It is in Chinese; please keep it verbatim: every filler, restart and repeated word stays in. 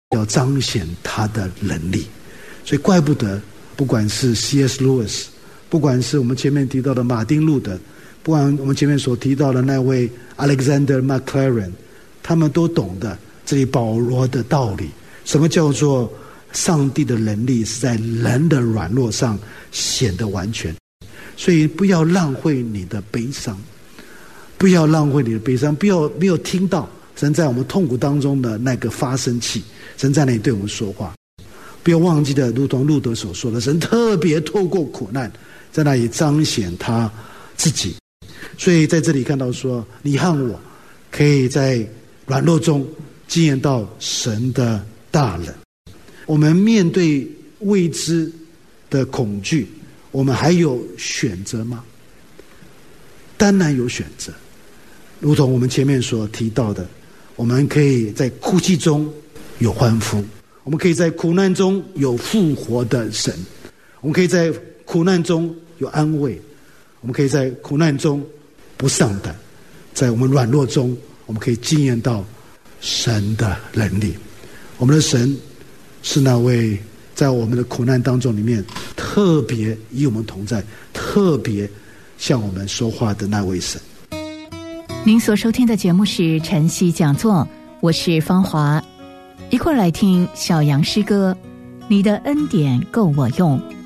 要彰显他的能力。所以怪不得不管是 C S Lewis， 不管是我们前面提到的马丁路德，不管我们前面所提到的那位 Alexander McLaren， 他们都懂得这里保罗的道理，什么叫做上帝的能力是在人的软弱上显得完全。所以不要浪费你的悲伤，不要浪费你的悲伤，不要没有听到神在我们痛苦当中的那个发声器，神在那里对我们说话。不要忘记的，如同路德所说的，神特别透过苦难在那里彰显他自己。所以在这里看到说，你和我可以在软弱中经验到神的大能。我们面对未知的恐惧，我们还有选择吗？当然有选择。如同我们前面所提到的，我们可以在哭泣中有欢呼，我们可以在苦难中有复活的神，我们可以在苦难中有安慰，我们可以在苦难中不丧胆，在我们软弱中我们可以经验到神的能力。我们的神是那位在我们的苦难当中里面特别与我们同在，特别向我们说话的那位神。 您所收听的节目是晨曦讲座，我是芳华，一块来听小杨诗歌，你的恩典够我用。